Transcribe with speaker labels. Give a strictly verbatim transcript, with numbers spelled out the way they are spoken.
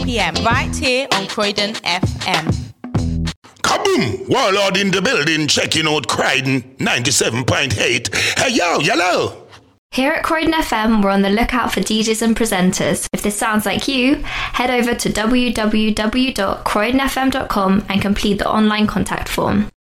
Speaker 1: p.m. right here on Croydon F M.
Speaker 2: Kaboom! Warlord in the building, checking out Croydon ninety-seven point eight. Hey yo, yellow!
Speaker 3: Here at Croydon F M, we're on the lookout for D Js and presenters. If this sounds like you, head over to w w w dot croydon f m dot com and complete the online contact form.